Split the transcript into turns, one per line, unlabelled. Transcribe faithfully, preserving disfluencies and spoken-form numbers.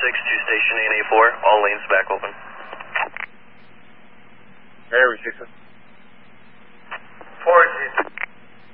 six to station A N A four, all lanes back open.
Air six.